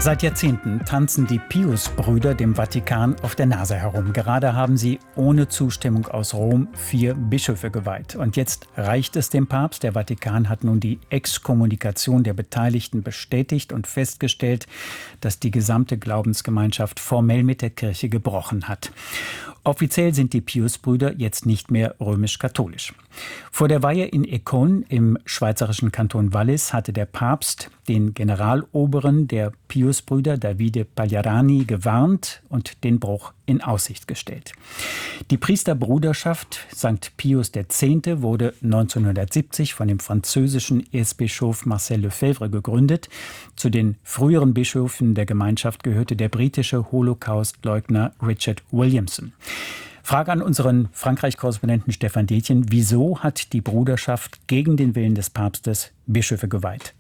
Seit Jahrzehnten tanzen die Pius-Brüder dem Vatikan auf der Nase herum. Gerade haben sie ohne Zustimmung aus Rom 4 Bischöfe geweiht. Und jetzt reicht es dem Papst. Der Vatikan hat nun die Exkommunikation der Beteiligten bestätigt und festgestellt, dass die gesamte Glaubensgemeinschaft formell mit der Kirche gebrochen hat. Offiziell sind die Pius-Brüder jetzt nicht mehr römisch-katholisch. Vor der Weihe in Écône im schweizerischen Kanton Wallis hatte der Papst den Generaloberen der Pius-Brüder, Davide Pagliarani, gewarnt und den Bruch in Aussicht gestellt. Die Priesterbruderschaft St. Pius X. wurde 1970 von dem französischen Erzbischof Marcel Lefebvre gegründet. Zu den früheren Bischöfen der Gemeinschaft gehörte der britische Holocaust-Leugner Richard Williamson. Frage an unseren Frankreich-Korrespondenten Stefan Detjen: Wieso hat die Bruderschaft gegen den Willen des Papstes Bischöfe geweiht?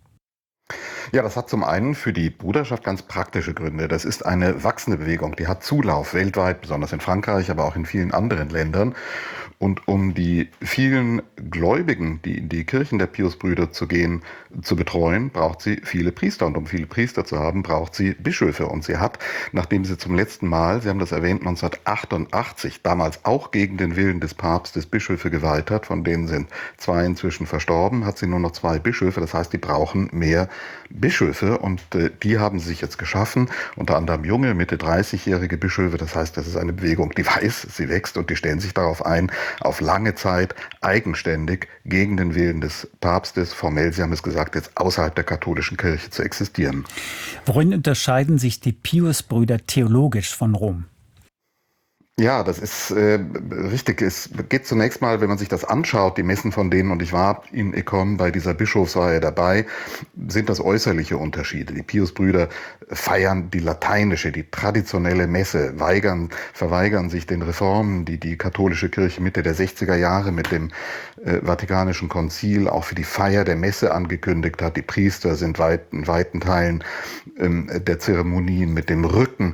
Ja, das hat zum einen für die Bruderschaft ganz praktische Gründe. Das ist eine wachsende Bewegung, die hat Zulauf weltweit, besonders in Frankreich, aber auch in vielen anderen Ländern. Und um die vielen Gläubigen, die in die Kirchen der Pius-Brüder zu gehen, zu betreuen, braucht sie viele Priester. Und um viele Priester zu haben, braucht sie Bischöfe. Und sie hat, nachdem sie zum letzten Mal, Sie haben das erwähnt, 1988, damals auch gegen den Willen des Papstes Bischöfe geweiht hat, von denen sind 2 inzwischen verstorben, hat sie nur noch 2 Bischöfe. Das heißt, die brauchen mehr Bischöfe. Und die haben sie sich jetzt geschaffen, unter anderem junge, Mitte 30-jährige Bischöfe. Das heißt, das ist eine Bewegung, die weiß, sie wächst und die stellen sich darauf ein, auf lange Zeit eigenständig gegen den Willen des Papstes, formell, Sie haben es gesagt, jetzt außerhalb der katholischen Kirche zu existieren. Worin unterscheiden sich die Pius-Brüder theologisch von Rom? Ja, das ist richtig. Es geht zunächst mal, wenn man sich das anschaut, die Messen von denen, und ich war in Écône bei dieser Bischofsweihe dabei, sind das äußerliche Unterschiede. Die Pius-Brüder feiern die lateinische, die traditionelle Messe, verweigern sich den Reformen, die die katholische Kirche Mitte der 60er Jahre mit dem Vatikanischen Konzil auch für die Feier der Messe angekündigt hat. Die Priester sind in weiten Teilen der Zeremonien mit dem Rücken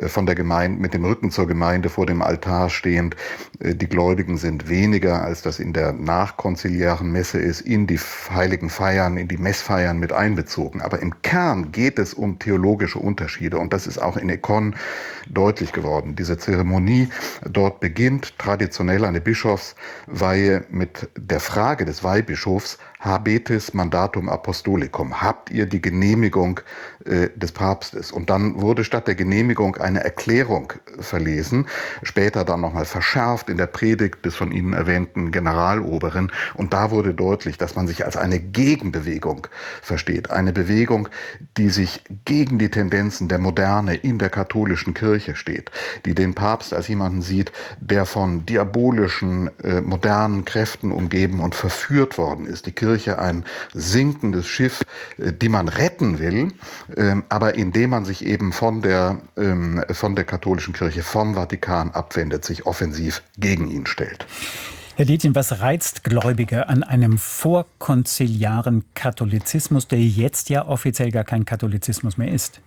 zur Gemeinde vor dem Altar stehend. Die Gläubigen sind weniger, als das in der nachkonziliären Messe ist, in die heiligen Feiern, in die Messfeiern mit einbezogen. Aber im Kern geht es um theologische Unterschiede, und das ist auch in Écône deutlich geworden. Diese Zeremonie dort beginnt traditionell eine Bischofsweihe mit der Frage des Weihbischofs: Habetis mandatum apostolicum? Habt ihr die Genehmigung des Papstes? Und dann wurde statt der Genehmigung eine Erklärung verlesen, später dann nochmal verschärft in der Predigt des von Ihnen erwähnten Generaloberen. Und da wurde deutlich, dass man sich als eine Gegenbewegung versteht. Eine Bewegung, die sich gegen die Tendenzen der Moderne in der katholischen Kirche steht, die den Papst als jemanden sieht, der von diabolischen, modernen Kräften umgeben und verführt worden ist. Die Kirche ein sinkendes Schiff, die man retten will, aber indem man sich eben von der katholischen Kirche, vom Vatikan abwendet, sich offensiv gegen ihn stellt. Herr Detjen, was reizt Gläubige an einem vorkonziliaren Katholizismus, der jetzt ja offiziell gar kein Katholizismus mehr ist?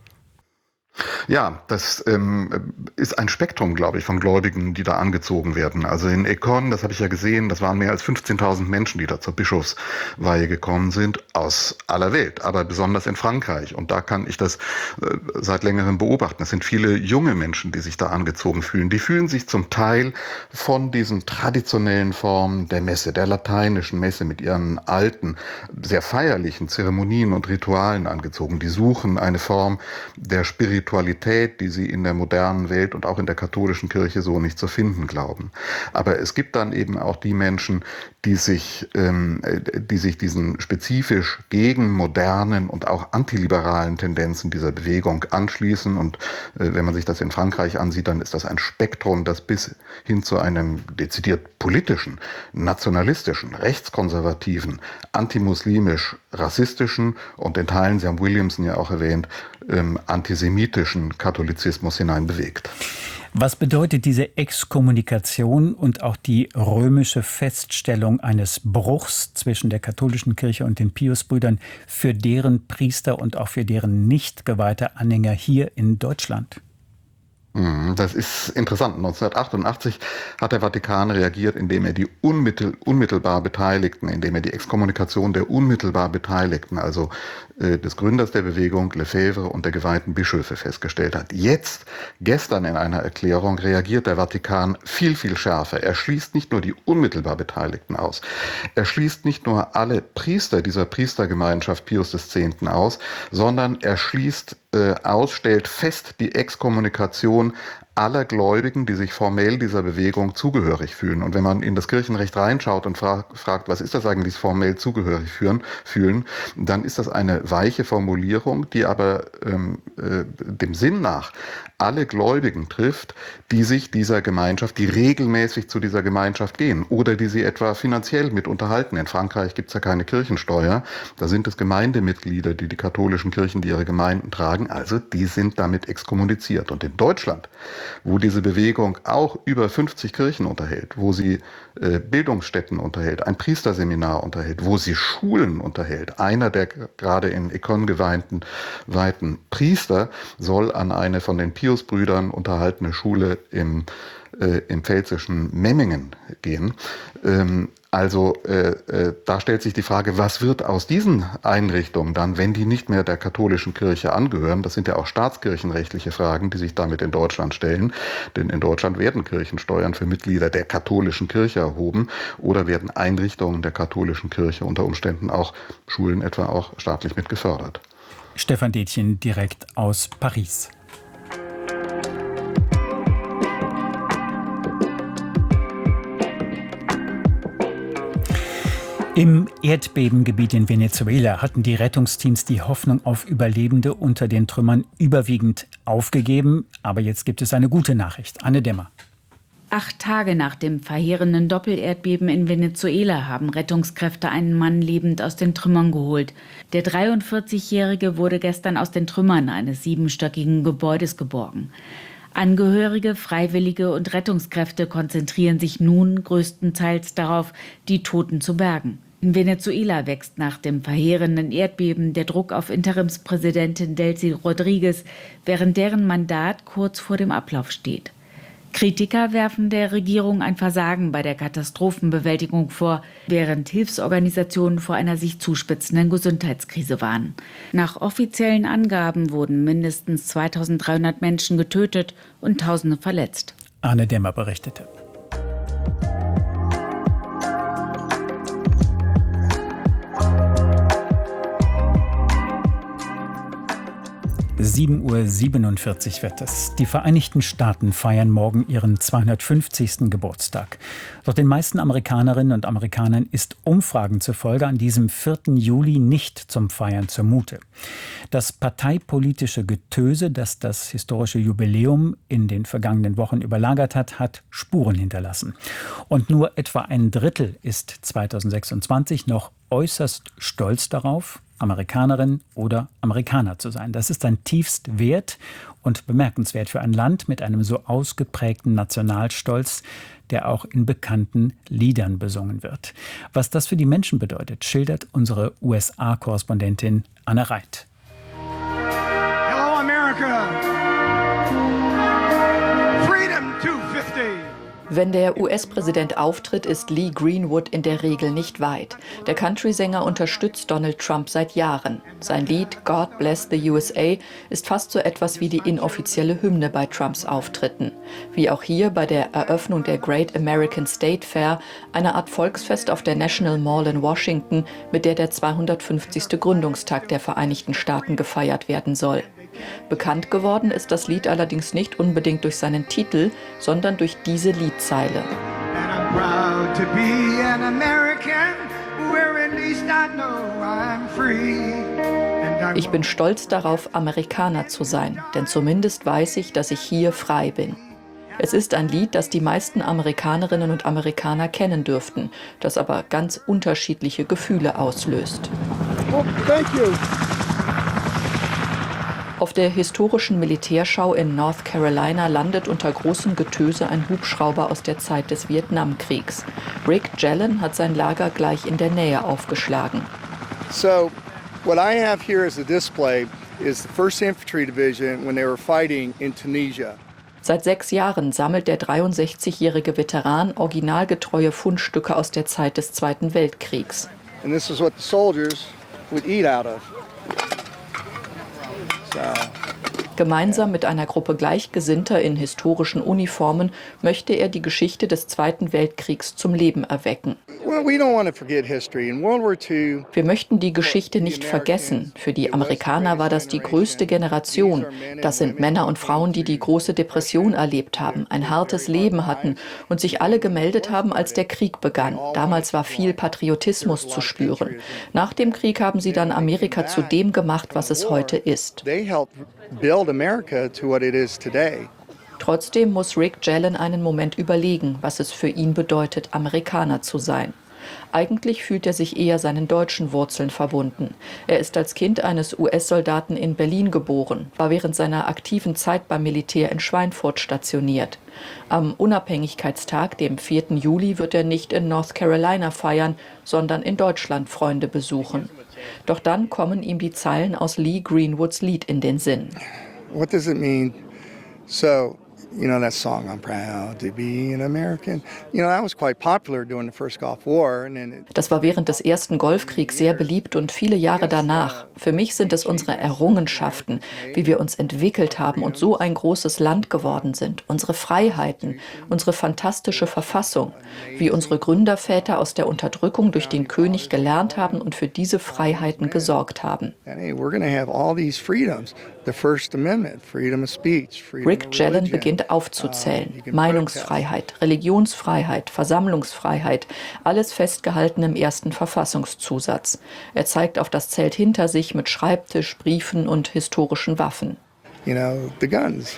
Ja, das ist ein Spektrum, glaube ich, von Gläubigen, die da angezogen werden. Also in Écône, das habe ich ja gesehen, das waren mehr als 15.000 Menschen, die da zur Bischofsweihe gekommen sind, aus aller Welt, aber besonders in Frankreich. Und da kann ich das seit längerem beobachten. Es sind viele junge Menschen, die sich da angezogen fühlen. Die fühlen sich zum Teil von diesen traditionellen Formen der Messe, der lateinischen Messe mit ihren alten, sehr feierlichen Zeremonien und Ritualen angezogen. Die suchen eine Form der Spiritualität, die sie in der modernen Welt und auch in der katholischen Kirche so nicht zu finden glauben. Aber es gibt dann eben auch die Menschen, die sich diesen spezifisch gegen modernen und auch antiliberalen Tendenzen dieser Bewegung anschließen. Und wenn man sich das in Frankreich ansieht, dann ist das ein Spektrum, das bis hin zu einem dezidiert politischen, nationalistischen, rechtskonservativen, antimuslimisch, rassistischen und in Teilen, Sie haben Williamson ja auch erwähnt, antisemitischen Katholizismus hineinbewegt. Was bedeutet diese Exkommunikation und auch die römische Feststellung eines Bruchs zwischen der katholischen Kirche und den Pius-Brüdern für deren Priester und auch für deren nicht geweihte Anhänger hier in Deutschland? Das ist interessant. 1988 hat der Vatikan reagiert, indem er die unmittelbar Beteiligten, indem er die Exkommunikation der unmittelbar Beteiligten, also des Gründers der Bewegung, Lefebvre und der geweihten Bischöfe festgestellt hat. Jetzt, gestern in einer Erklärung, reagiert der Vatikan viel, viel schärfer. Er schließt nicht nur die unmittelbar Beteiligten aus, er schließt nicht nur alle Priester dieser Priestergemeinschaft Pius X. aus, sondern er schließt stellt fest die Exkommunikation aller Gläubigen, die sich formell dieser Bewegung zugehörig fühlen. Und wenn man in das Kirchenrecht reinschaut und fragt, was ist das eigentlich formell zugehörig fühlen, dann ist das eine weiche Formulierung, die aber dem Sinn nach alle Gläubigen trifft, die sich dieser Gemeinschaft, die regelmäßig zu dieser Gemeinschaft gehen oder die sie etwa finanziell mit unterhalten. In Frankreich gibt es ja keine Kirchensteuer, da sind es Gemeindemitglieder, die katholischen Kirchen, die ihre Gemeinden tragen, also die sind damit exkommuniziert. Und in Deutschland, wo diese Bewegung auch über 50 Kirchen unterhält, wo sie Bildungsstätten unterhält, ein Priesterseminar unterhält, wo sie Schulen unterhält. Einer der gerade in Econ geweihten Priester soll an eine von den Pius-Brüdern unterhaltene Schule im pfälzischen Memmingen gehen. Da stellt sich die Frage, was wird aus diesen Einrichtungen dann, wenn die nicht mehr der katholischen Kirche angehören? Das sind ja auch staatskirchenrechtliche Fragen, die sich damit in Deutschland stellen. Denn in Deutschland werden Kirchensteuern für Mitglieder der katholischen Kirche erhoben oder werden Einrichtungen der katholischen Kirche unter Umständen auch Schulen etwa auch staatlich mit gefördert. Stefan Detjen direkt aus Paris. Im Erdbebengebiet in Venezuela hatten die Rettungsteams die Hoffnung auf Überlebende unter den Trümmern überwiegend aufgegeben. Aber jetzt gibt es eine gute Nachricht. Anne Dämmer. 8 Tage nach dem verheerenden Doppelerdbeben in Venezuela haben Rettungskräfte einen Mann lebend aus den Trümmern geholt. Der 43-Jährige wurde gestern aus den Trümmern eines 7-stöckigen Gebäudes geborgen. Angehörige, Freiwillige und Rettungskräfte konzentrieren sich nun größtenteils darauf, die Toten zu bergen. In Venezuela wächst nach dem verheerenden Erdbeben der Druck auf Interimspräsidentin Delcy Rodriguez, während deren Mandat kurz vor dem Ablauf steht. Kritiker werfen der Regierung ein Versagen bei der Katastrophenbewältigung vor, während Hilfsorganisationen vor einer sich zuspitzenden Gesundheitskrise warnen. Nach offiziellen Angaben wurden mindestens 2300 Menschen getötet und Tausende verletzt. Anne Dämmer berichtete. (7:47 Uhr) wird es. Die Vereinigten Staaten feiern morgen ihren 250. Geburtstag. Doch den meisten Amerikanerinnen und Amerikanern ist Umfragen zufolge an diesem 4. Juli nicht zum Feiern zumute. Das parteipolitische Getöse, das das historische Jubiläum in den vergangenen Wochen überlagert hat, hat Spuren hinterlassen. Und nur etwa ein Drittel ist 2026 noch äußerst stolz darauf, Amerikanerin oder Amerikaner zu sein. Das ist ein tiefst wert und bemerkenswert für ein Land mit einem so ausgeprägten Nationalstolz, der auch in bekannten Liedern besungen wird. Was das für die Menschen bedeutet, schildert unsere USA-Korrespondentin Anne Reit. Hello America! Freedom 250! Wenn der US-Präsident auftritt, ist Lee Greenwood in der Regel nicht weit. Der Country-Sänger unterstützt Donald Trump seit Jahren. Sein Lied God Bless the USA ist fast so etwas wie die inoffizielle Hymne bei Trumps Auftritten. Wie auch hier bei der Eröffnung der Great American State Fair, eine Art Volksfest auf der National Mall in Washington, mit der 250. Gründungstag der Vereinigten Staaten gefeiert werden soll. Bekannt geworden ist das Lied allerdings nicht unbedingt durch seinen Titel, sondern durch diese Liedzeile. Ich bin stolz darauf, Amerikaner zu sein, denn zumindest weiß ich, dass ich hier frei bin. Es ist ein Lied, das die meisten Amerikanerinnen und Amerikaner kennen dürften, das aber ganz unterschiedliche Gefühle auslöst. Oh, thank you. Auf der historischen Militärschau in North Carolina landet unter großem Getöse ein Hubschrauber aus der Zeit des Vietnamkriegs. Rick Jelen hat sein Lager gleich in der Nähe aufgeschlagen. So, what I have here as a display is the 1st Infantry Division when they were fighting in Tunisia. Seit 6 Jahren sammelt der 63-jährige Veteran originalgetreue Fundstücke aus der Zeit des Zweiten Weltkriegs. And this is what the soldiers would eat out of. So. Gemeinsam mit einer Gruppe Gleichgesinnter in historischen Uniformen möchte er die Geschichte des Zweiten Weltkriegs zum Leben erwecken. Wir möchten die Geschichte nicht vergessen. Für die Amerikaner war das die größte Generation. Das sind Männer und Frauen, die die große Depression erlebt haben, ein hartes Leben hatten und sich alle gemeldet haben, als der Krieg begann. Damals war viel Patriotismus zu spüren. Nach dem Krieg haben sie dann Amerika zu dem gemacht, was es heute ist. Trotzdem muss Rick Jelen einen Moment überlegen, was es für ihn bedeutet, Amerikaner zu sein. Eigentlich fühlt er sich eher seinen deutschen Wurzeln verbunden. Er ist als Kind eines US-Soldaten in Berlin geboren, war während seiner aktiven Zeit beim Militär in Schweinfurt stationiert. Am Unabhängigkeitstag, dem 4. Juli, wird er nicht in North Carolina feiern, sondern in Deutschland Freunde besuchen. Doch dann kommen ihm die Zeilen aus Lee Greenwoods Lied in den Sinn. What does it mean? So, you know that song, I'm proud to be an American. You know, that was quite popular during the first Gulf War. Das war während des ersten Golfkriegs sehr beliebt und viele Jahre danach. Für mich sind es unsere Errungenschaften, wie wir uns entwickelt haben und so ein großes Land geworden sind. Unsere Freiheiten, unsere fantastische Verfassung, wie unsere Gründerväter aus der Unterdrückung durch den König gelernt haben und für diese Freiheiten gesorgt haben. Rick Jelen beginnt aufzuzählen. Meinungsfreiheit, Religionsfreiheit, Versammlungsfreiheit, alles festgehalten im ersten Verfassungszusatz. Er zeigt auf das Zelt hinter sich mit Schreibtisch, Briefen und historischen Waffen. You know, the guns.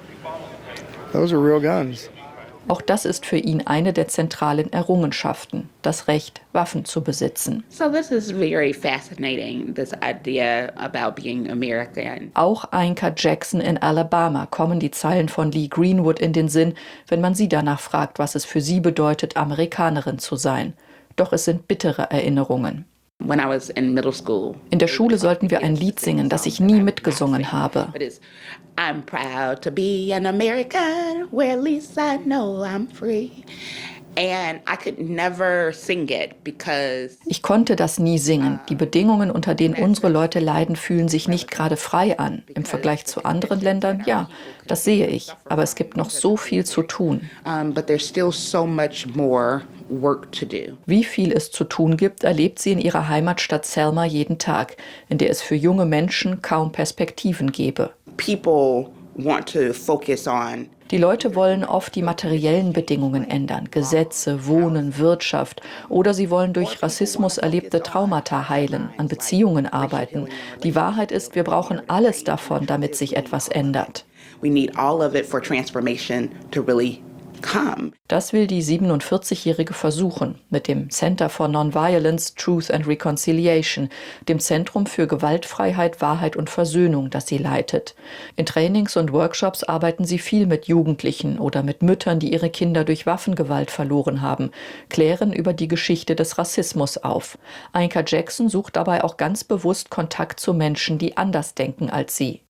Those are real guns. Auch das ist für ihn eine der zentralen Errungenschaften, das Recht, Waffen zu besitzen. So this is very fascinating, this idea about being American. Auch Ainka Jackson in Alabama kommen die Zeilen von Lee Greenwood in den Sinn, wenn man sie danach fragt, was es für sie bedeutet, Amerikanerin zu sein. Doch es sind bittere Erinnerungen. When I was in middle school. In der Schule sollten wir ein Lied singen, das ich nie mitgesungen habe. I'm proud to be an American, where at least I know I'm free. And I could never sing it because ich konnte das nie singen. Die Bedingungen, unter denen unsere Leute leiden, fühlen sich nicht gerade frei an. Im Vergleich zu anderen Ländern, ja, das sehe ich. Aber es gibt noch so viel zu tun. But there's still so much more work to do. Wie viel es zu tun gibt, erlebt sie in ihrer Heimatstadt Selma jeden Tag, in der es für junge Menschen kaum Perspektiven gäbe. People want to focus on. Die Leute wollen oft die materiellen Bedingungen ändern, Gesetze, Wohnen, Wirtschaft, oder sie wollen durch Rassismus erlebte Traumata heilen, an Beziehungen arbeiten. Die Wahrheit ist, wir brauchen alles davon, damit sich etwas ändert. We need all of it for transformation to really come. Das will die 47-Jährige versuchen mit dem Center for Nonviolence, Truth and Reconciliation, dem Zentrum für Gewaltfreiheit, Wahrheit und Versöhnung, das sie leitet. In Trainings und Workshops arbeiten sie viel mit Jugendlichen oder mit Müttern, die ihre Kinder durch Waffengewalt verloren haben, klären über die Geschichte des Rassismus auf. Ainka Jackson sucht dabei auch ganz bewusst Kontakt zu Menschen, die anders denken als sie.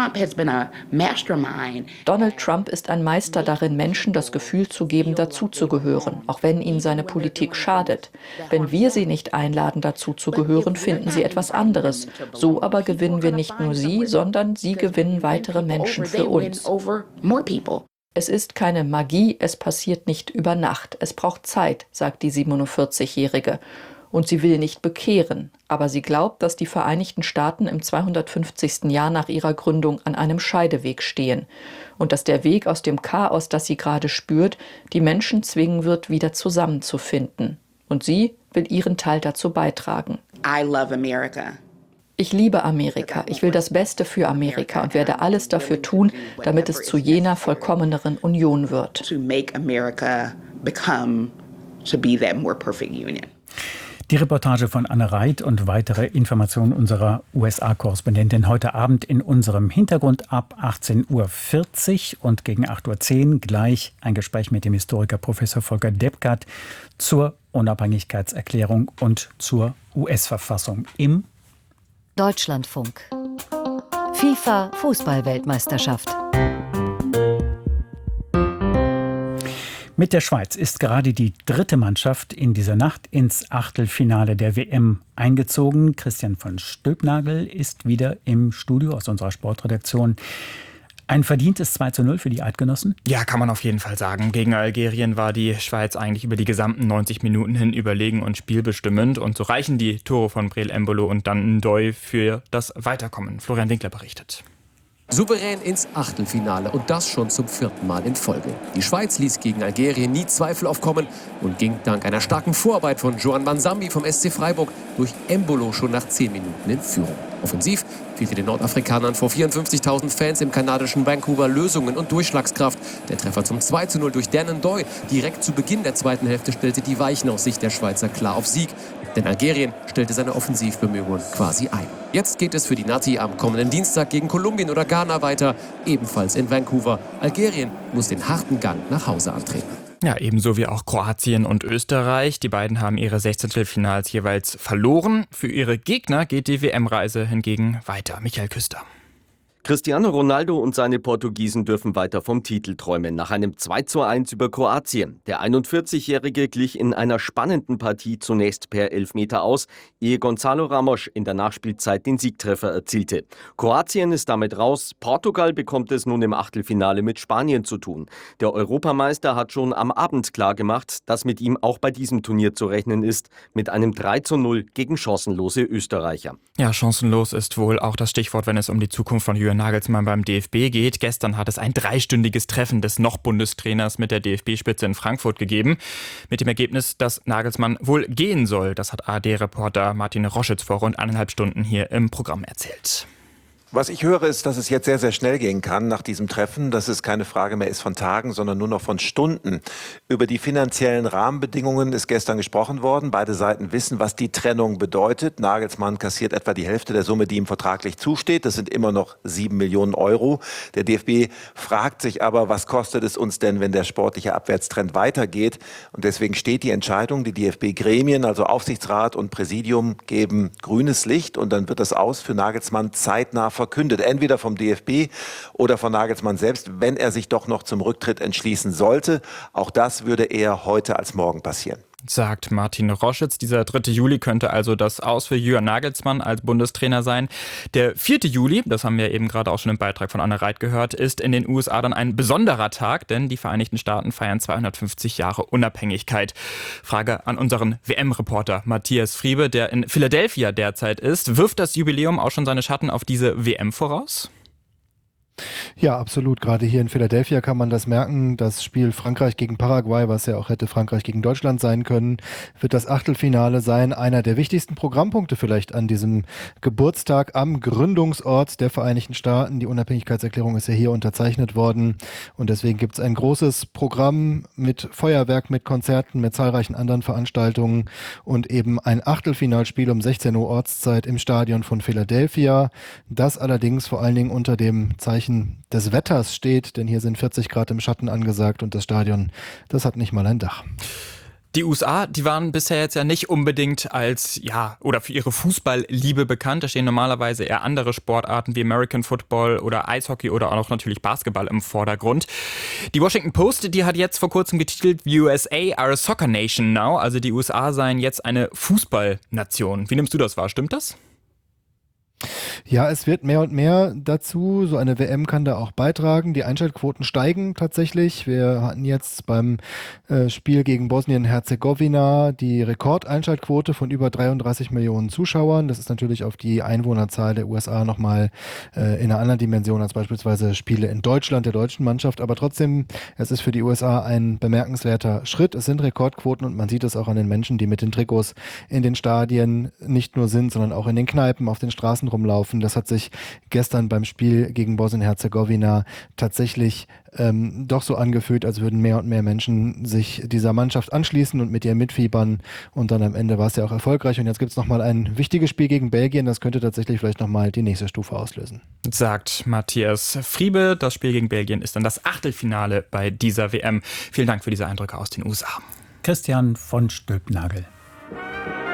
Donald Trump ist ein Meister darin, Menschen das Gefühl zu geben, dazuzugehören, auch wenn ihnen seine Politik schadet. Wenn wir sie nicht einladen, dazuzugehören, finden sie etwas anderes. So aber gewinnen wir nicht nur sie, sondern sie gewinnen weitere Menschen für uns. Es ist keine Magie, es passiert nicht über Nacht. Es braucht Zeit, sagt die 47-Jährige. Und sie will nicht bekehren, aber sie glaubt, dass die Vereinigten Staaten im 250. Jahr nach ihrer Gründung an einem Scheideweg stehen und dass der Weg aus dem Chaos, das sie gerade spürt, die Menschen zwingen wird, wieder zusammenzufinden. Und sie will ihren Teil dazu beitragen. I love America. Ich liebe Amerika, ich will das Beste für Amerika und werde alles dafür tun, damit es zu jener vollkommeneren Union wird. To make America become to be that more perfect union. Die Reportage von Anne Reit und weitere Informationen unserer USA-Korrespondentin heute Abend in unserem Hintergrund ab 18:40 Uhr und gegen 8:10 Uhr gleich ein Gespräch mit dem Historiker Professor Volker Deppgart zur Unabhängigkeitserklärung und zur US-Verfassung im Deutschlandfunk. FIFA-Fußball-Weltmeisterschaft. Mit der Schweiz ist gerade die dritte Mannschaft in dieser Nacht ins Achtelfinale der WM eingezogen. Christian von Stülpnagel ist wieder im Studio aus unserer Sportredaktion. Ein verdientes 2:0 für die Eidgenossen? Ja, kann man auf jeden Fall sagen. Gegen Algerien war die Schweiz eigentlich über die gesamten 90 Minuten hin überlegen und spielbestimmend. Und so reichen die Tore von Breel Embolo und dann Ndoye für das Weiterkommen. Florian Winkler berichtet. Souverän ins Achtelfinale und das schon zum 4. Mal in Folge. Die Schweiz ließ gegen Algerien nie Zweifel aufkommen und ging dank einer starken Vorarbeit von Joan Mansambi vom SC Freiburg durch Embolo schon nach 10 Minuten in Führung. Offensiv fehlte den Nordafrikanern vor 54.000 Fans im kanadischen Vancouver Lösungen und Durchschlagskraft. Der Treffer zum 2:0 durch Dan Ndoye direkt zu Beginn der zweiten Hälfte stellte die Weichen aus Sicht der Schweizer klar auf Sieg. Denn Algerien stellte seine Offensivbemühungen quasi ein. Jetzt geht es für die Nati am kommenden Dienstag gegen Kolumbien oder Ghana weiter, ebenfalls in Vancouver. Algerien muss den harten Gang nach Hause antreten. Ja, ebenso wie auch Kroatien und Österreich. Die beiden haben ihre 16. jeweils verloren. Für ihre Gegner geht die WM-Reise hingegen weiter. Michael Küster. Cristiano Ronaldo und seine Portugiesen dürfen weiter vom Titel träumen. Nach einem 2:1 über Kroatien. Der 41-Jährige glich in einer spannenden Partie zunächst per Elfmeter aus, ehe Gonzalo Ramos in der Nachspielzeit den Siegtreffer erzielte. Kroatien ist damit raus. Portugal bekommt es nun im Achtelfinale mit Spanien zu tun. Der Europameister hat schon am Abend klargemacht, dass mit ihm auch bei diesem Turnier zu rechnen ist, mit einem 3:0 gegen chancenlose Österreicher. Ja, chancenlos ist wohl auch das Stichwort, wenn es um die Zukunft von Julian Nagelsmann beim DFB geht. Gestern hat es ein 3-stündiges Treffen des noch Bundestrainers mit der DFB-Spitze in Frankfurt gegeben. Mit dem Ergebnis, dass Nagelsmann wohl gehen soll. Das hat ARD-Reporter Martin Roschitz vor rund 1,5 Stunden hier im Programm erzählt. Was ich höre, ist, dass es jetzt sehr, sehr schnell gehen kann nach diesem Treffen, dass es keine Frage mehr ist von Tagen, sondern nur noch von Stunden. Über die finanziellen Rahmenbedingungen ist gestern gesprochen worden. Beide Seiten wissen, was die Trennung bedeutet. Nagelsmann kassiert etwa die Hälfte der Summe, die ihm vertraglich zusteht. Das sind immer noch 7 Millionen Euro. Der DFB fragt sich aber, was kostet es uns denn, wenn der sportliche Abwärtstrend weitergeht? Und deswegen steht die Entscheidung, die DFB-Gremien, also Aufsichtsrat und Präsidium, geben grünes Licht und dann wird das Aus für Nagelsmann zeitnah verkündet, entweder vom DFB oder von Nagelsmann selbst, wenn er sich doch noch zum Rücktritt entschließen sollte. Auch das würde eher heute als morgen passieren. Sagt Martin Roschitz. Dieser 3. Juli könnte also das Aus für Julian Nagelsmann als Bundestrainer sein. Der 4. Juli, das haben wir eben gerade auch schon im Beitrag von Anne Reit gehört, ist in den USA dann ein besonderer Tag, denn die Vereinigten Staaten feiern 250 Jahre Unabhängigkeit. Frage an unseren WM-Reporter Matthias Friebe, der in Philadelphia derzeit ist. Wirft das Jubiläum auch schon seine Schatten auf diese WM voraus? Ja, absolut. Gerade hier in Philadelphia kann man das merken. Das Spiel Frankreich gegen Paraguay, was ja auch hätte Frankreich gegen Deutschland sein können, wird das Achtelfinale sein. Einer der wichtigsten Programmpunkte vielleicht an diesem Geburtstag am Gründungsort der Vereinigten Staaten. Die Unabhängigkeitserklärung ist ja hier unterzeichnet worden. Und deswegen gibt es ein großes Programm mit Feuerwerk, mit Konzerten, mit zahlreichen anderen Veranstaltungen und eben ein Achtelfinalspiel um 16 Uhr Ortszeit im Stadion von Philadelphia. Das allerdings vor allen Dingen unter dem Zeichen des Wetters steht, denn hier sind 40 Grad im Schatten angesagt und das Stadion, das hat nicht mal ein Dach. Die USA, die waren bisher jetzt ja nicht unbedingt als, oder für ihre Fußballliebe bekannt. Da stehen normalerweise eher andere Sportarten wie American Football oder Eishockey oder auch natürlich Basketball im Vordergrund. Die Washington Post, die hat jetzt vor kurzem getitelt, USA are a soccer nation now. Also die USA seien jetzt eine Fußballnation. Wie nimmst du das wahr? Stimmt das? Ja, es wird mehr und mehr dazu. So eine WM kann da auch beitragen. Die Einschaltquoten steigen tatsächlich. Wir hatten jetzt beim Spiel gegen Bosnien-Herzegowina die Rekordeinschaltquote von über 33 Millionen Zuschauern. Das ist natürlich auf die Einwohnerzahl der USA nochmal in einer anderen Dimension als beispielsweise Spiele in Deutschland, der deutschen Mannschaft. Aber trotzdem, es ist für die USA ein bemerkenswerter Schritt. Es sind Rekordquoten und man sieht es auch an den Menschen, die mit den Trikots in den Stadien nicht nur sind, sondern auch in den Kneipen, auf den Straßen rumlaufen. Das hat sich gestern beim Spiel gegen Bosnien-Herzegowina tatsächlich doch so angefühlt, als würden mehr und mehr Menschen sich dieser Mannschaft anschließen und mit ihr mitfiebern. Und dann am Ende war es ja auch erfolgreich. Und jetzt gibt es nochmal ein wichtiges Spiel gegen Belgien. Das könnte tatsächlich vielleicht nochmal die nächste Stufe auslösen. Sagt Matthias Friebe. Das Spiel gegen Belgien ist dann das Achtelfinale bei dieser WM. Vielen Dank für diese Eindrücke aus den USA. Christian von Stülpnagel.